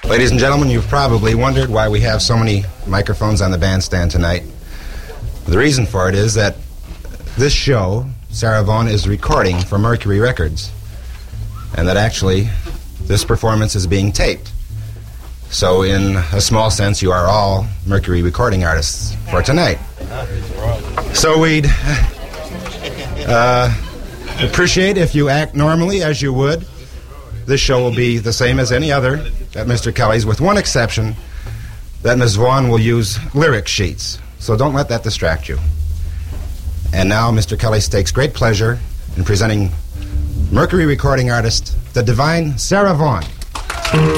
Ladies and gentlemen, you've probably wondered why we have so many microphones on the bandstand tonight. The reason for it is that this show, Sarah Vaughan is recording for Mercury Records, and that actually this performance is being taped. So in a small sense, you are all Mercury recording artists for tonight. So we'd appreciate if you act normally as you would. This show will be the same as any other at Mr. Kelly's, with one exception, that Ms. Vaughan will use lyric sheets. So don't let that distract you. And now Mr. Kelly takes great pleasure in presenting Mercury recording artist, the divine Sarah Vaughan.